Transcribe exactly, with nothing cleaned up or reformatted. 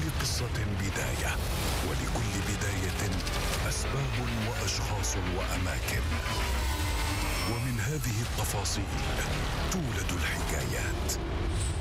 قصة بداية، ولكل بداية أسباب وأشخاص وأماكن، ومن هذه التفاصيل تولد الحكايات.